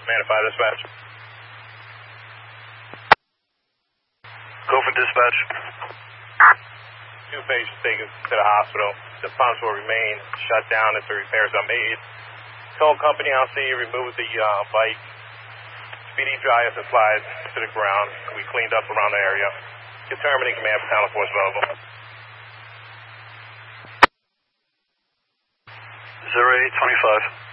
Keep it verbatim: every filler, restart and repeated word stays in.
Command five dispatch. Go for dispatch. Two patients taken to the hospital. The pumps will remain shut down if the repairs are made. Tow company on scene removed the uh, bike. Speedy dryers and slides to the ground. We cleaned up around the area. Determining command for Talon Force available. zero eight twenty-five.